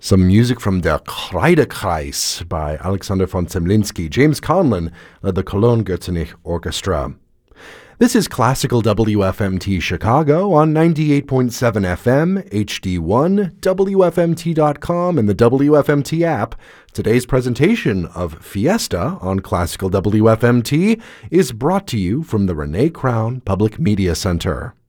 Some music from Der Kreidekreis by Alexander von Zemlinsky. James Conlon led the Cologne Götzenich Orchestra. This is Classical WFMT Chicago on 98.7 FM, HD1, WFMT.com, and the WFMT app. Today's presentation of Fiesta on Classical WFMT is brought to you from the Renee Crown Public Media Center.